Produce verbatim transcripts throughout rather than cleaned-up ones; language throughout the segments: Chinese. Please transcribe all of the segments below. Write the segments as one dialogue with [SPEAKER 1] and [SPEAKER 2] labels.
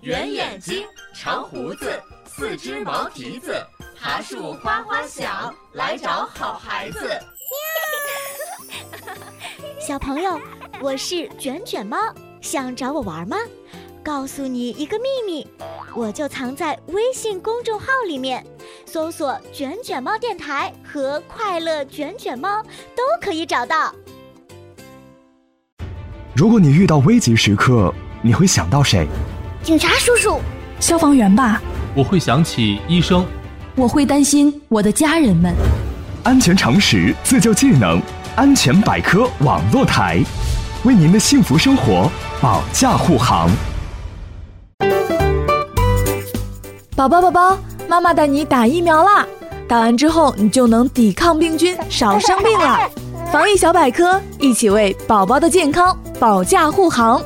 [SPEAKER 1] 圆眼睛，长胡子，四只毛蹄子，爬树哗哗响，来找好孩子。
[SPEAKER 2] 小朋友，我是卷卷猫，想找我玩吗？告诉你一个秘密，我就藏在微信公众号里面，搜索卷卷猫电台和快乐卷卷猫都可以找到。
[SPEAKER 3] 如果你遇到危急时刻，你会想到谁？
[SPEAKER 2] 警察叔叔。
[SPEAKER 4] 消防员吧。
[SPEAKER 5] 我会想起医生。
[SPEAKER 4] 我会担心我的家人们。
[SPEAKER 3] 安全常识，自救技能，安全百科网络台，为您的幸福生活保驾护航。
[SPEAKER 4] 宝宝宝宝，妈妈带你打疫苗啦！打完之后，你就能抵抗病菌，少生病啦。防疫小百科，一起为宝宝的健康保驾护航。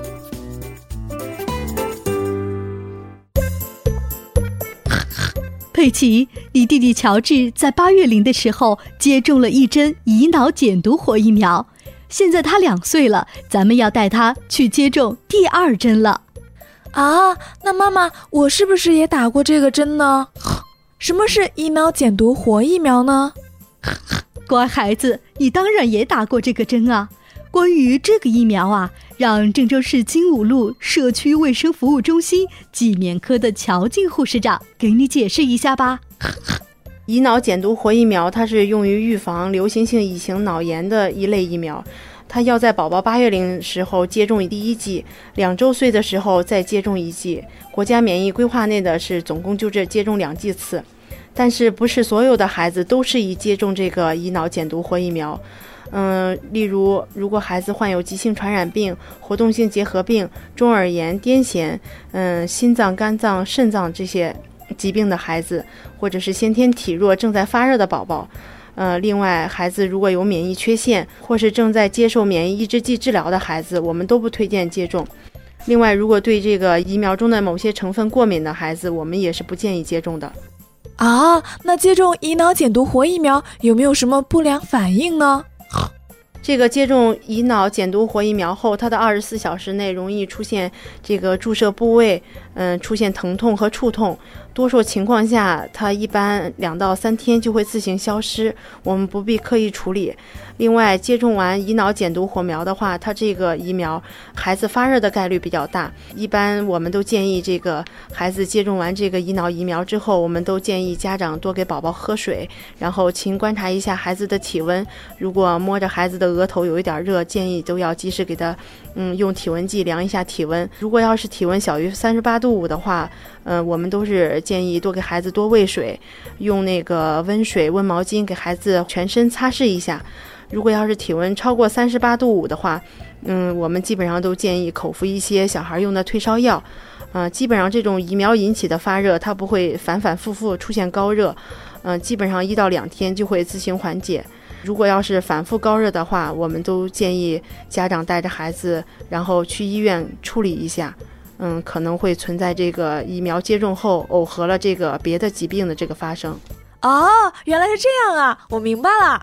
[SPEAKER 6] 佩奇，你弟弟乔治在八月龄的时候接种了一针乙脑减毒活疫苗，现在他两岁了，咱们要带他去接种第二针了。
[SPEAKER 4] 啊，那妈妈，我是不是也打过这个针呢？什么是乙脑减毒活疫苗呢？
[SPEAKER 6] 乖孩子，你当然也打过这个针啊。关于这个疫苗啊，让郑州市金武路社区卫生服务中心济免科的乔静护士长给你解释一下吧。
[SPEAKER 7] 乙脑减毒活疫苗，它是用于预防流行性乙型脑炎的一类疫苗，它要在宝宝八月龄时候接种第一剂，两周岁的时候再接种一剂。国家免疫规划内的是总共就这接种两剂次，但是不是所有的孩子都适宜接种这个乙脑减毒活疫苗。嗯，例如，如果孩子患有急性传染病、活动性结核病、中耳炎、癫痫，嗯，心脏、肝脏、肾脏这些疾病的孩子，或者是先天体弱、正在发热的宝宝，呃，另外，孩子如果有免疫缺陷，或是正在接受免疫抑制剂治疗的孩子，我们都不推荐接种。另外，如果对这个疫苗中的某些成分过敏的孩子，我们也是不建议接种的。
[SPEAKER 4] 啊，那接种乙脑减毒活疫苗有没有什么不良反应呢？
[SPEAKER 7] 这个接种乙脑减毒活疫苗后，它的二十四小时内容易出现这个注射部位，嗯，出现疼痛和触痛。多数情况下，它一般两到三天就会自行消失，我们不必刻意处理。另外，接种完乙脑减毒活苗的话，它这个疫苗孩子发热的概率比较大，一般我们都建议这个孩子接种完这个乙脑疫苗之后，我们都建议家长多给宝宝喝水，然后勤观察一下孩子的体温。如果摸着孩子的额头有一点热，建议都要及时给他嗯用体温计量一下体温。如果要是体温小于三十八度五的话，嗯、呃，我们都是建议多给孩子多喂水，用那个温水、温毛巾给孩子全身擦拭一下。如果要是体温超过三十八度五的话，嗯，我们基本上都建议口服一些小孩用的退烧药。呃，基本上这种疫苗引起的发热，它不会反反复复出现高热，嗯、呃，基本上一到两天就会自行缓解。如果要是反复高热的话，我们都建议家长带着孩子，然后去医院处理一下。嗯，可能会存在这个疫苗接种后耦合了这个别的疾病的这个发生。
[SPEAKER 4] 哦，原来是这样啊，我明白了。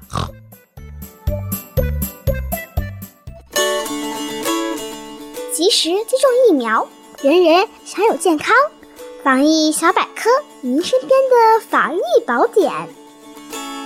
[SPEAKER 8] 及时接种疫苗，人人享有健康。防疫小百科，您身边的防疫宝典。